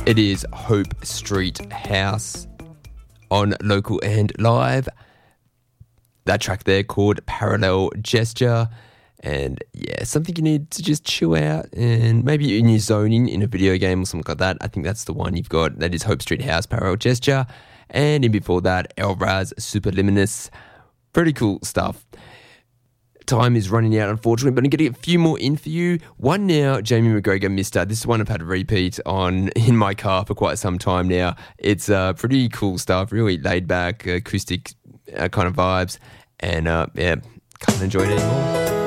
It is Hope Street House on Local and Live. That track there called Parallel Gesture. And yeah, something you need to just chill out and maybe in your zoning in a video game or something like that. I think that's the one you've got. That is Hope Street House, Parallel Gesture. And in before that, Elraz, Superluminous. Pretty cool stuff. Time is running out, unfortunately, but I'm getting a few more in for you. One now, Jamie McGregor, Mister. This is one I've had a repeat on in my car for quite some time now. It's pretty cool stuff, really laid back, acoustic kind of vibes, and yeah, can't enjoy it anymore.